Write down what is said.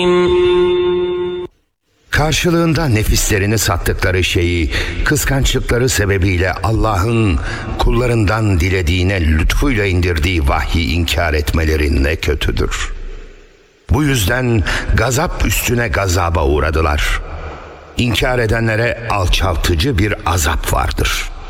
Karşılığında nefislerini sattıkları şeyi kıskançlıkları sebebiyle Allah'ın kullarından dilediğine lütfuyla indirdiği vahyi inkar etmeleri ne kötüdür. Bu yüzden gazap üstüne gazaba uğradılar. İnkar edenlere alçaltıcı bir azap vardır.